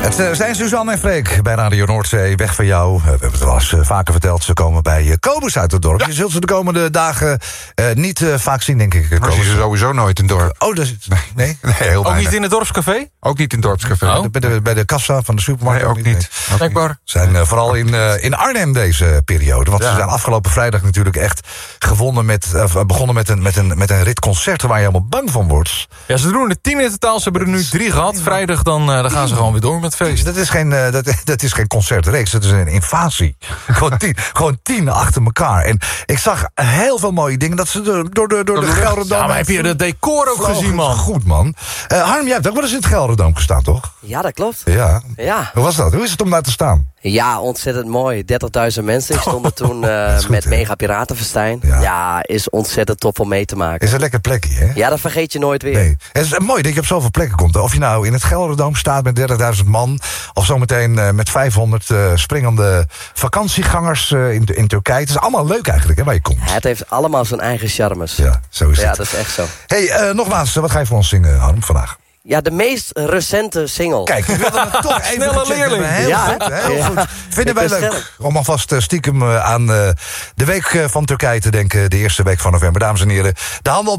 Het zijn Suzanne en Freek bij Radio Noordzee, weg van jou. We hebben het wel eens vaker verteld, ze komen bij Kobus uit het dorp. Ja. Je zult ze de komende dagen niet vaak zien, denk ik. Maar zie je sowieso nooit in het dorp. Oh, dat is het. Nee? Nee, heel Ook niet in het dorpscafé? Ook niet in het dorpscafé. Oh. Bij de kassa van de supermarkt? Nee, ook niet. Blijkbaar. Ze zijn vooral in Arnhem deze periode. Want ze zijn afgelopen vrijdag natuurlijk echt begonnen met een rit concerten waar je helemaal bang van wordt. Ja, ze doen er 10 in totaal. Ze hebben er nu 3 gehad. Vrijdag dan gaan ze gewoon weer door met feest. Dat is geen concertreeks, dat is een invasie. Gewoon 10 achter elkaar. En ik zag heel veel mooie dingen dat ze door de Gelderdoom... Ja, maar heb je het decor ook gezien, man? Goed, man. Harm, jij hebt ook wel eens in het Gelderdoom gestaan, toch? Ja, dat klopt. Ja. Ja. Hoe was dat? Hoe is het om daar te staan? Ja, ontzettend mooi. 30.000 mensen. Ik stond er toen met Mega Piratenfestijn. Ja, is ontzettend top om mee te maken. Is een lekker plekje, hè? Ja, dat vergeet je nooit weer. Nee. Het is mooi dat je op zoveel plekken komt. Of je nou in het Gelderdoom staat met 30.000 man... of zometeen met 500 springende vakantiegangers in Turkije. Het is allemaal leuk eigenlijk, hè, waar je komt. Het heeft allemaal zijn eigen charmes. Ja, zo is het. Ja, dat is echt zo. Hey, nogmaals, wat ga je voor ons zingen, Harm, vandaag? Ja, de meest recente single. Kijk, ik wilde het toch even Snelle leerling. Heel goed. Vinden wij leuk om alvast stiekem aan de week van Turkije te denken. De eerste week van november. Dames en heren, de handen op